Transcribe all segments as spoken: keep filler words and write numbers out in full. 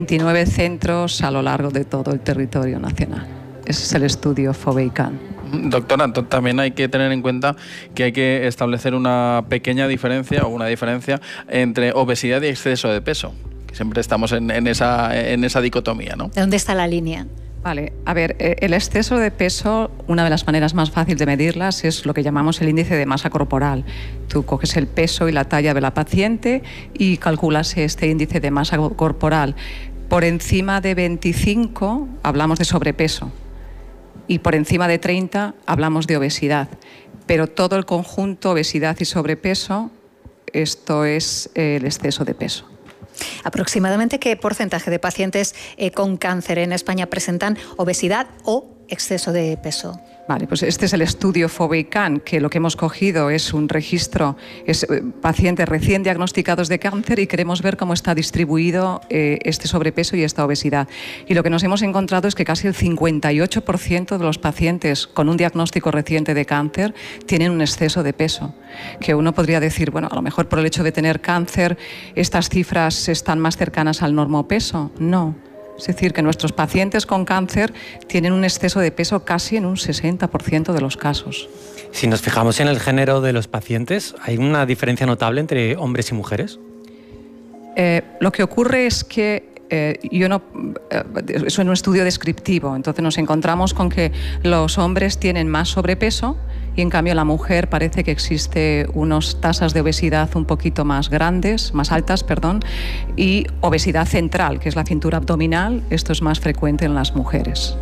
veintinueve centros a lo largo de todo el territorio nacional. Ese es el estudio FOBEICAN. Doctora, también hay que tener en cuenta que hay que establecer una pequeña diferencia o una diferencia entre obesidad y exceso de peso. Que siempre estamos en, en, esa, en esa dicotomía, ¿no? ¿Dónde está la línea? Vale, a ver, el exceso de peso, una de las maneras más fáciles de medirlas es lo que llamamos el índice de masa corporal. Tú coges el peso y la talla de la paciente y calculas este índice de masa corporal. Por encima de veinticinco hablamos de sobrepeso y por encima de treinta hablamos de obesidad. Pero todo el conjunto, obesidad y sobrepeso, esto es el exceso de peso. ¿Aproximadamente qué porcentaje de pacientes eh, con cáncer en España presentan obesidad o exceso de peso? Vale, pues este es el estudio FOBEICAN, que lo que hemos cogido es un registro, es eh, pacientes recién diagnosticados de cáncer y queremos ver cómo está distribuido eh, este sobrepeso y esta obesidad. Y lo que nos hemos encontrado es que casi el cincuenta y ocho por ciento de los pacientes con un diagnóstico reciente de cáncer tienen un exceso de peso. Que uno podría decir, bueno, a lo mejor por el hecho de tener cáncer, estas cifras están más cercanas al normopeso. No. Es decir, que nuestros pacientes con cáncer tienen un exceso de peso casi en un sesenta por ciento de los casos. Si nos fijamos en el género de los pacientes, ¿hay una diferencia notable entre hombres y mujeres? Eh, lo que ocurre es que eh, yo no, eh, es un estudio descriptivo, entonces nos encontramos con que los hombres tienen más sobrepeso y en cambio la mujer parece que existe unas tasas de obesidad un poquito más grandes, más altas, perdón, y obesidad central, que es la cintura abdominal, esto es más frecuente en las mujeres.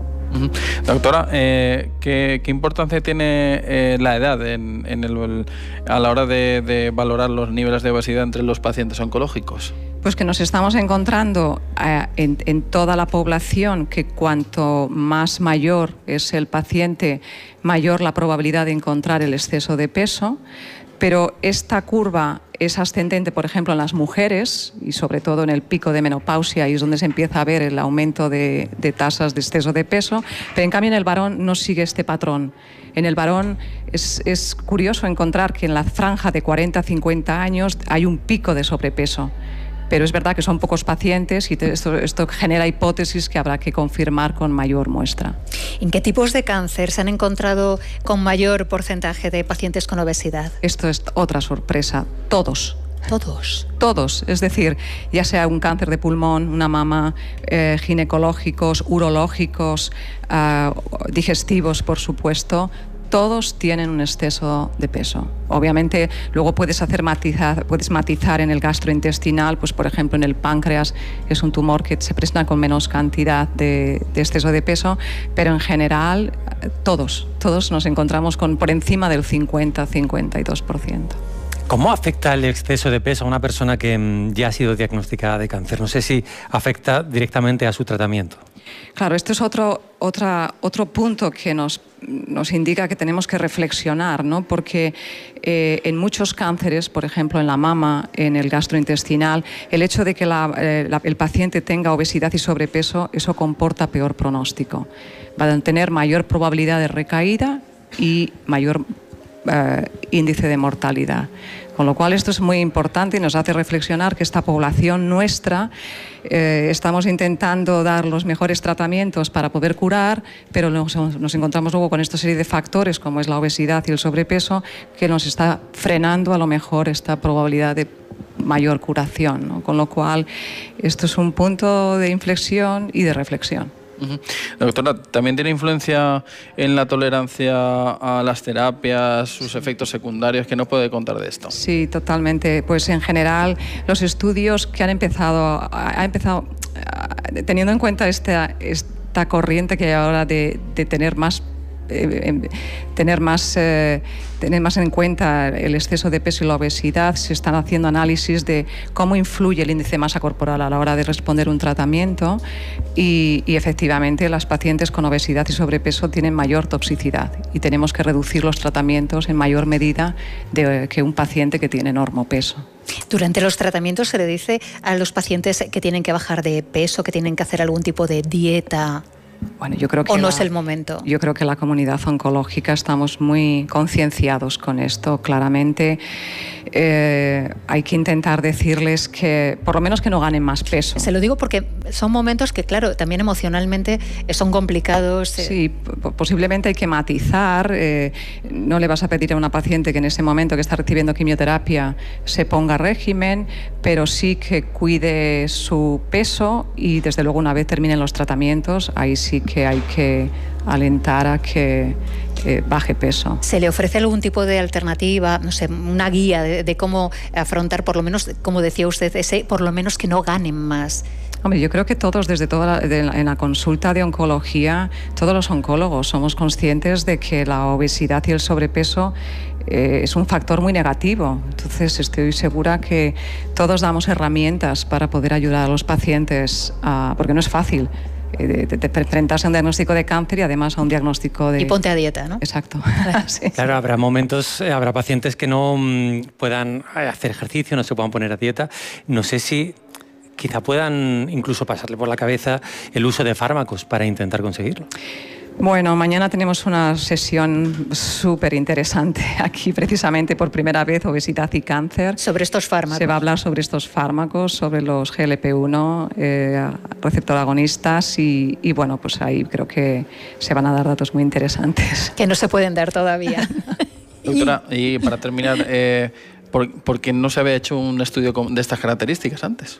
Doctora, eh, ¿qué, ¿qué importancia tiene eh, la edad en, en el, a la hora de, de valorar los niveles de obesidad entre los pacientes oncológicos? Pues que nos estamos encontrando eh, en, en toda la población que cuanto más mayor es el paciente, mayor la probabilidad de encontrar el exceso de peso, pero esta curva es ascendente, por ejemplo, en las mujeres y sobre todo en el pico de menopausia, y es donde se empieza a ver el aumento de, de tasas de exceso de peso, pero en cambio en el varón no sigue este patrón. En el varón es, es curioso encontrar que en la franja de cuarenta a cincuenta años hay un pico de sobrepeso. Pero es verdad que son pocos pacientes y esto, esto genera hipótesis que habrá que confirmar con mayor muestra. ¿En qué tipos de cáncer se han encontrado con mayor porcentaje de pacientes con obesidad? Esto es otra sorpresa. Todos. ¿Todos? Todos, es decir, ya sea un cáncer de pulmón, una mama, eh, ginecológicos, urológicos, eh, digestivos, por supuesto, todos tienen un exceso de peso. Obviamente, luego puedes hacer matizar, puedes matizar en el gastrointestinal, pues por ejemplo en el páncreas es un tumor que se presenta con menos cantidad de, de exceso de peso, pero en general todos, todos nos encontramos con por encima del cincuenta a cincuenta y dos por ciento. ¿Cómo afecta el exceso de peso a una persona que ya ha sido diagnosticada de cáncer? No sé si afecta directamente a su tratamiento. Claro, esto es otro, otra, otro punto que nos, nos indica que tenemos que reflexionar, ¿no? Porque eh, en muchos cánceres, por ejemplo en la mama, en el gastrointestinal, el hecho de que la, eh, la, el paciente tenga obesidad y sobrepeso, eso comporta peor pronóstico. Va a tener mayor probabilidad de recaída y mayor eh, índice de mortalidad. Con lo cual esto es muy importante y nos hace reflexionar que esta población nuestra eh, estamos intentando dar los mejores tratamientos para poder curar, pero nos, nos encontramos luego con esta serie de factores como es la obesidad y el sobrepeso que nos está frenando a lo mejor esta probabilidad de mayor curación, ¿no? Con lo cual esto es un punto de inflexión y de reflexión. Uh-huh. Doctora, ¿también tiene influencia en la tolerancia a las terapias, sus efectos secundarios? ¿Qué nos puede contar de esto? Sí, totalmente. Pues en general los estudios que han empezado, ha empezado teniendo en cuenta esta, esta corriente que hay ahora de, de tener más Eh, tener más, eh, tener más en cuenta el exceso de peso y la obesidad, se están haciendo análisis de cómo influye el índice de masa corporal a la hora de responder un tratamiento y, y efectivamente las pacientes con obesidad y sobrepeso tienen mayor toxicidad y tenemos que reducir los tratamientos en mayor medida de, que un paciente que tiene normopeso. Durante los tratamientos se le dice a los pacientes que tienen que bajar de peso, que tienen que hacer algún tipo de dieta. Bueno, yo creo que ¿O no la, es el momento? Yo creo que la comunidad oncológica estamos muy concienciados con esto. Claramente eh, hay que intentar decirles que, por lo menos, que no ganen más peso. Se lo digo porque son momentos que, claro, también emocionalmente son complicados. Eh. Sí, posiblemente hay que matizar. Eh, no le vas a pedir a una paciente que en ese momento que está recibiendo quimioterapia se ponga régimen, pero sí que cuide su peso y, desde luego, una vez terminen los tratamientos, ahí sí que hay que alentar a que eh, baje peso. ¿Se le ofrece algún tipo de alternativa, no sé, una guía de, de cómo afrontar, por lo menos, como decía usted, ese, por lo menos que no ganen más? Hombre, yo creo que todos, desde toda la, de, en la consulta de oncología, todos los oncólogos somos conscientes de que la obesidad y el sobrepeso eh, es un factor muy negativo. Entonces, estoy segura que todos damos herramientas para poder ayudar a los pacientes, a, porque no es fácil de, de, de enfrentarse a un diagnóstico de cáncer y además a un diagnóstico de... Y ponte a dieta, ¿no? Exacto. Sí. Claro, habrá momentos, habrá pacientes que no mmm, puedan hacer ejercicio, no se puedan poner a dieta. No sé si quizá puedan incluso pasarle por la cabeza el uso de fármacos para intentar conseguirlo. Bueno, mañana tenemos una sesión súper interesante aquí, precisamente por primera vez, obesidad y cáncer. Sobre estos fármacos. Se va a hablar sobre estos fármacos, sobre los G L P uno, eh, receptor agonistas y, y bueno, pues ahí creo que se van a dar datos muy interesantes. Que no se pueden dar todavía. Doctora, y para terminar, eh, ¿por, ¿por qué no se había hecho un estudio de estas características antes?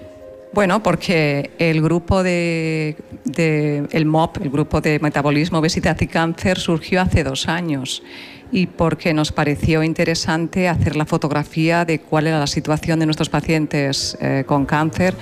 Bueno, porque el grupo de, de el M O P, el grupo de metabolismo, obesidad y cáncer, surgió hace dos años y porque nos pareció interesante hacer la fotografía de cuál era la situación de nuestros pacientes eh, con cáncer.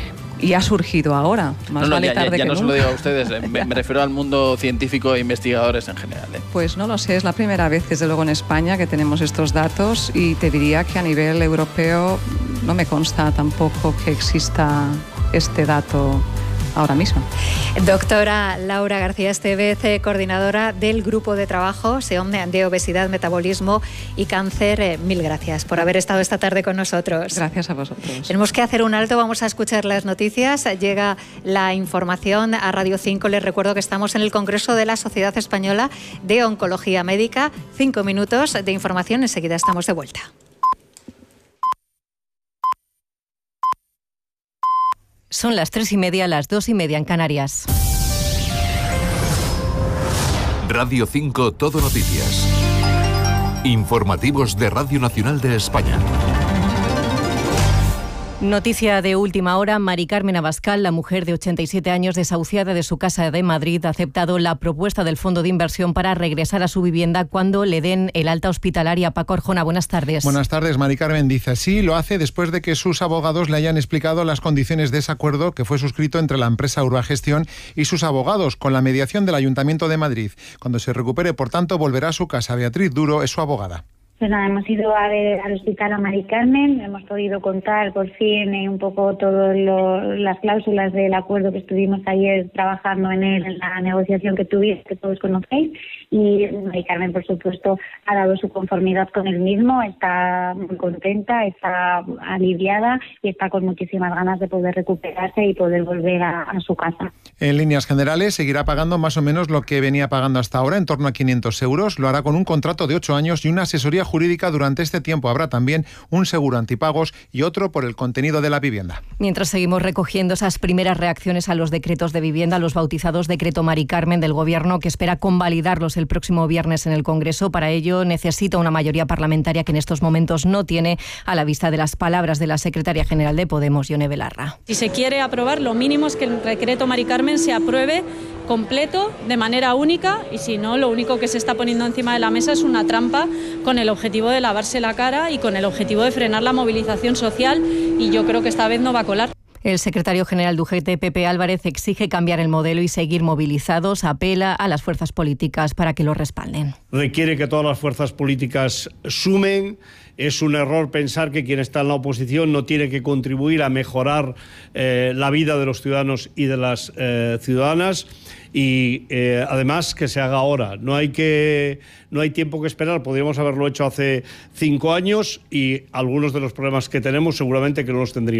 Y ha surgido ahora, más no, no, vale ya, tarde ya, ya que no nunca. se lo digo a ustedes, me, me refiero al mundo científico e investigadores en general. ¿eh? Pues no lo sé, es la primera vez, desde luego, en España que tenemos estos datos y te diría que a nivel europeo no me consta tampoco que exista este dato ahora mismo. Doctora Laura García Estevez, coordinadora del Grupo de Trabajo SEOM de Obesidad, Metabolismo y Cáncer, eh, mil gracias por haber estado esta tarde con nosotros. Gracias a vosotros. Tenemos que hacer un alto, vamos a escuchar las noticias. Llega la información a Radio cinco. Les recuerdo que estamos en el Congreso de la Sociedad Española de Oncología Médica. Cinco minutos de información, enseguida estamos de vuelta. Son las tres y media, las dos y media en Canarias. Radio cinco Todo Noticias. Informativos de Radio Nacional de España. Noticia de última hora, Mari Carmen Abascal, la mujer de ochenta y siete años desahuciada de su casa de Madrid, ha aceptado la propuesta del Fondo de Inversión para regresar a su vivienda cuando le den el alta hospitalaria. Paco Arjona, buenas tardes. Buenas tardes, Mari Carmen dice así, lo hace después de que sus abogados le hayan explicado las condiciones de ese acuerdo que fue suscrito entre la empresa Urbagestión y sus abogados con la mediación del Ayuntamiento de Madrid. Cuando se recupere, por tanto, volverá a su casa. Beatriz Duro es su abogada. Pues nada, hemos ido a ver al hospital a Mari Carmen, hemos podido contar por fin eh, un poco todas las cláusulas del acuerdo que estuvimos ayer trabajando en él, en la negociación que tuvimos, que todos conocéis, y Mari Carmen, por supuesto, ha dado su conformidad con el mismo, está muy contenta, está aliviada y está con muchísimas ganas de poder recuperarse y poder volver a, a su casa. En líneas generales, seguirá pagando más o menos lo que venía pagando hasta ahora, en torno a quinientos euros. Lo hará con un contrato de ocho años y una asesoría jurídica durante este tiempo. Habrá también un seguro antipagos y otro por el contenido de la vivienda. Mientras seguimos recogiendo esas primeras reacciones a los decretos de vivienda, los bautizados Decreto Mari Carmen del Gobierno, que espera convalidarlos el próximo viernes en el Congreso. Para ello necesita una mayoría parlamentaria que en estos momentos no tiene, a la vista de las palabras de la secretaria general de Podemos, Ione Belarra. Si se quiere aprobar, lo mínimo es que el Decreto Mari Carmen se apruebe completo, de manera única, y si no, lo único que se está poniendo encima de la mesa es una trampa con el objetivo de lavarse la cara y con el objetivo de frenar la movilización social, y yo creo que esta vez no va a colar. El secretario general de U G T, Pepe Álvarez, exige cambiar el modelo y seguir movilizados. Apela a las fuerzas políticas para que lo respalden. Requiere que todas las fuerzas políticas sumen. Es un error pensar que quien está en la oposición no tiene que contribuir a mejorar eh, la vida de los ciudadanos y de las eh, ciudadanas. Y eh, además que se haga ahora. No hay que no hay tiempo que esperar. Podríamos haberlo hecho hace cinco años y algunos de los problemas que tenemos seguramente que no los tendríamos.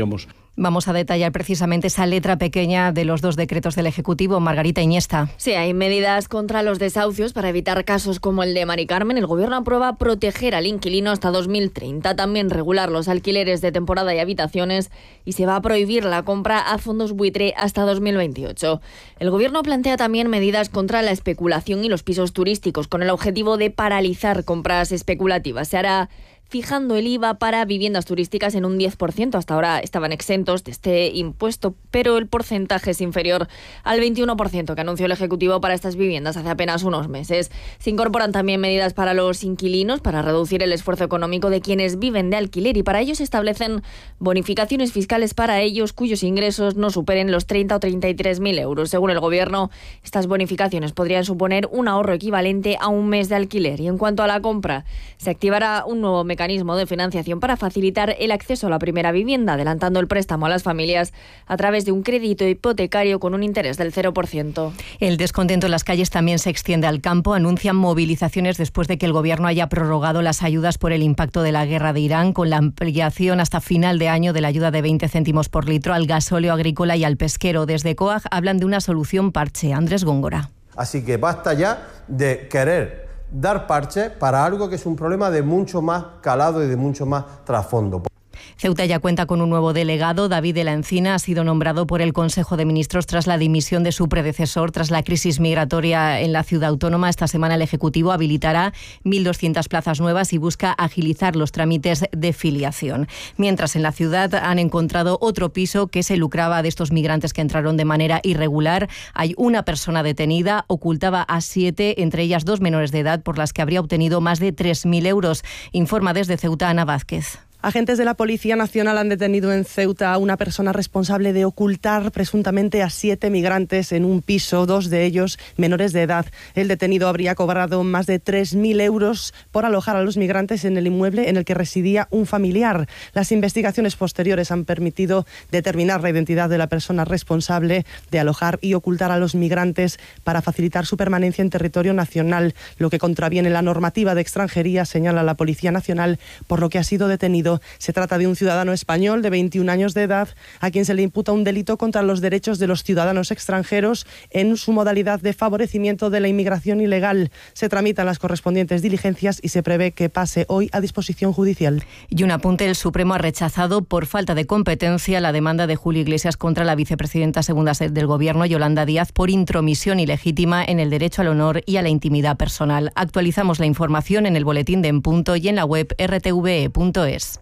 Vamos a detallar precisamente esa letra pequeña de los dos decretos del Ejecutivo. Margarita Iniesta. Sí, hay medidas contra los desahucios para evitar casos como el de Mari Carmen. El Gobierno aprueba proteger al inquilino hasta dos mil treinta, también regular los alquileres de temporada y habitaciones, y se va a prohibir la compra a fondos buitre hasta dos mil veintiocho. El Gobierno plantea también medidas contra la especulación y los pisos turísticos, con el objetivo de paralizar compras especulativas. Se hará fijando el I V A para viviendas turísticas en un diez por ciento. Hasta ahora estaban exentos de este impuesto, pero el porcentaje es inferior al veintiuno por ciento que anunció el Ejecutivo para estas viviendas hace apenas unos meses. Se incorporan también medidas para los inquilinos para reducir el esfuerzo económico de quienes viven de alquiler, y para ello se establecen bonificaciones fiscales para ellos cuyos ingresos no superen los treinta o treinta y tres mil euros. Según el Gobierno, estas bonificaciones podrían suponer un ahorro equivalente a un mes de alquiler. Y en cuanto a la compra, se activará un nuevo mecanismo mecanismo de financiación para facilitar el acceso a la primera vivienda, adelantando el préstamo a las familias a través de un crédito hipotecario con un interés del cero por ciento. El descontento en las calles también se extiende al campo. Anuncian movilizaciones después de que el Gobierno haya prorrogado las ayudas por el impacto de la guerra de Irán, con la ampliación hasta final de año de la ayuda de veinte céntimos por litro al gasóleo agrícola y al pesquero. Desde COAG hablan de una solución parche. Andrés Góngora. Así que basta ya de querer dar parche para algo que es un problema de mucho más calado y de mucho más trasfondo. Ceuta ya cuenta con un nuevo delegado. David de la Encina ha sido nombrado por el Consejo de Ministros tras la dimisión de su predecesor, tras la crisis migratoria en la ciudad autónoma. Esta semana el Ejecutivo habilitará mil doscientas plazas nuevas y busca agilizar los trámites de filiación. Mientras, en la ciudad han encontrado otro piso que se lucraba de estos migrantes que entraron de manera irregular. Hay una persona detenida, ocultaba a siete, entre ellas dos menores de edad, por las que habría obtenido más de tres mil euros. Informa desde Ceuta Ana Vázquez. Agentes de la Policía Nacional han detenido en Ceuta a una persona responsable de ocultar presuntamente a siete migrantes en un piso, dos de ellos menores de edad. El detenido habría cobrado más de tres mil euros por alojar a los migrantes en el inmueble en el que residía un familiar. Las investigaciones posteriores han permitido determinar la identidad de la persona responsable de alojar y ocultar a los migrantes para facilitar su permanencia en territorio nacional, lo que contraviene la normativa de extranjería, señala la Policía Nacional, por lo que ha sido detenido. Se trata de un ciudadano español de veintiún años de edad a quien se le imputa un delito contra los derechos de los ciudadanos extranjeros en su modalidad de favorecimiento de la inmigración ilegal. Se tramitan las correspondientes diligencias y se prevé que pase hoy a disposición judicial. Y un apunte: el Supremo ha rechazado por falta de competencia la demanda de Julio Iglesias contra la vicepresidenta segunda del Gobierno, Yolanda Díaz, por intromisión ilegítima en el derecho al honor y a la intimidad personal. Actualizamos la información en el boletín de En Punto y en la web r t v e punto es.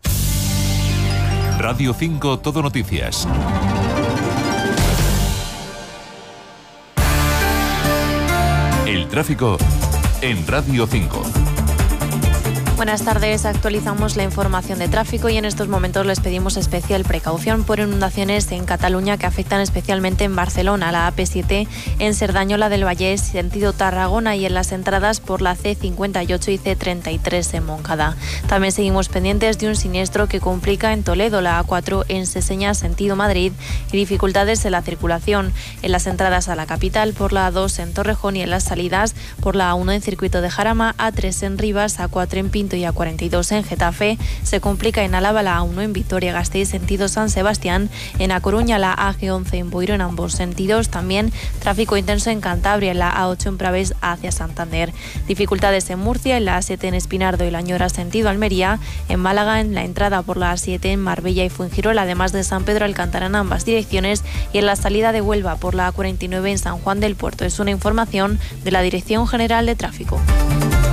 Radio cinco Todo Noticias. El tráfico en Radio cinco. Buenas tardes, actualizamos la información de tráfico y en estos momentos les pedimos especial precaución por inundaciones en Cataluña que afectan especialmente en Barcelona, la A P siete en Cerdañola del Vallès, sentido Tarragona, y en las entradas por la C cincuenta y ocho y C treinta y tres en Montcada. También seguimos pendientes de un siniestro que complica en Toledo, la A cuatro en Seseña, sentido Madrid, y dificultades en la circulación en las entradas a la capital por la A dos en Torrejón y en las salidas por la A uno en Circuito de Jarama, A tres en Rivas, A cuatro en Pinto y A cuarenta y dos en Getafe. Se complica en Álava la A uno en Vitoria-Gasteiz sentido San Sebastián, en A Coruña la A G once en Boiro en ambos sentidos. También tráfico intenso en Cantabria, en la A ocho en Pravés hacia Santander. Dificultades en Murcia, en la A siete en Espinardo y Lañora sentido Almería, en Málaga en la entrada por la A siete en Marbella y Fuengirola, además de San Pedro Alcántara en ambas direcciones, y en la salida de Huelva por la A cuarenta y nueve en San Juan del Puerto. Es una información de la Dirección General de Tráfico.